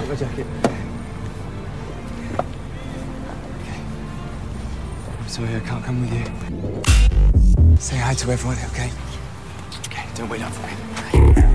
take my jacket. Okay. I'm sorry I can't come with you. Say hi to everyone, okay? Okay, don't wait up for me.